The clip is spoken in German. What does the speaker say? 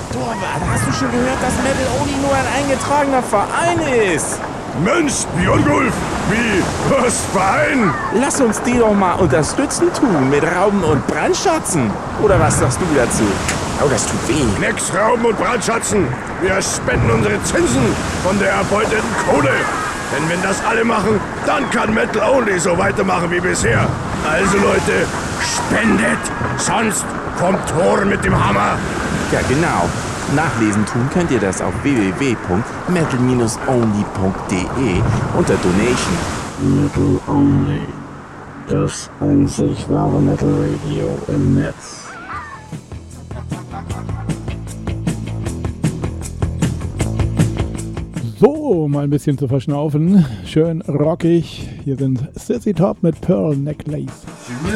Torwart, hast du schon gehört, dass Metal Only nur ein eingetragener Verein ist? Mensch, Björngulf, wie? Was, Verein? Lass uns die doch mal unterstützen tun mit Rauben und Brandschatzen. Oder was sagst du dazu? Oh, das tut weh. Nix Rauben und Brandschatzen. Wir spenden unsere Zinsen von der erbeuteten Kohle. Denn wenn das alle machen, dann kann Metal Only so weitermachen wie bisher. Also Leute, spendet, sonst kommt Thor mit dem Hammer. Ja, genau. Nachlesen tun könnt ihr das auf www.metal-only.de unter Donation. Metal Only. Das einzig wahre Metal Radio im Netz. So, mal ein bisschen zu verschnaufen. Schön rockig. Hier sind Sissy Top mit Pearl Necklace.